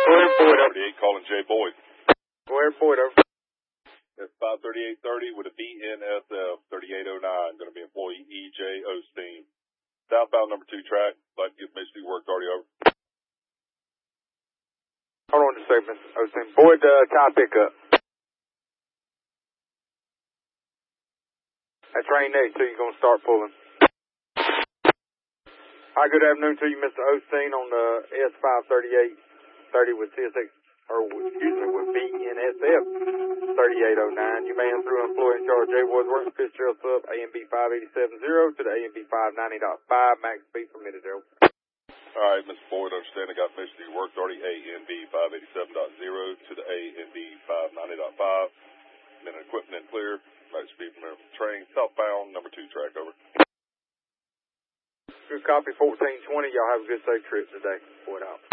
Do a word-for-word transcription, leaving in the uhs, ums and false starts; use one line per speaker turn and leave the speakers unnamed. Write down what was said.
Go ahead, Boyd.
thirty-eight calling Jay Boyd.
Go ahead, Boyd. Over.
That's five thirty-eight thirty with a B N S F thirty-eight oh nine. Going to be employee E J Osteen. Southbound number two track. Like to get Mississippi worked already over.
Hold on just a second, Mister Osteen. Boyd, uh, tie pickup. That's train next to you. Going to start pulling. Hi, good afternoon to you, Mister Osteen, on the S five thirty-eight thirty with C S X, or excuse me, with B N S F thirty-eight oh nine. You may have through employee in charge J. Wadsworth, Fitzgerald Sub, A M B five eighty-seven zero to the A M B five ninety point five, max speed permitted there.
All right, Mister Boyd, understand I got Mississippi worked already, A M B five eighty-seven point zero to the A M B five ninety point five. Minute equipment and clear, max speed permitted from train, southbound number two track, over.
Good copy, fourteen twenty. Y'all have a good safe trip today. Boyd out.